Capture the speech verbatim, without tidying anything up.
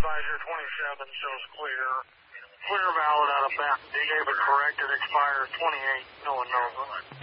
Advisor twenty-seven shows clear. Clear valid out of back. David correct. It expires twenty-eight. No one knows.